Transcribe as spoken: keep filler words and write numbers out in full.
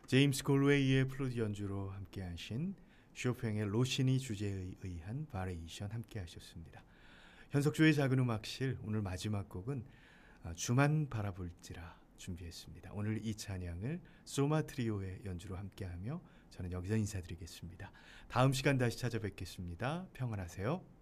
제임스 골웨이의 플루트 연주로 함께 하신 쇼팽의 로시니 주제에 의한 바리에이션 함께 하셨습니다. 현석주의 작은 음악실 오늘 마지막 곡은 주만 바라볼지라 준비했습니다. 오늘 이 찬양을 소마 트리오의 연주로 함께하며 저는 여기서 인사드리겠습니다. 다음 시간 다시 찾아뵙겠습니다. 평안하세요.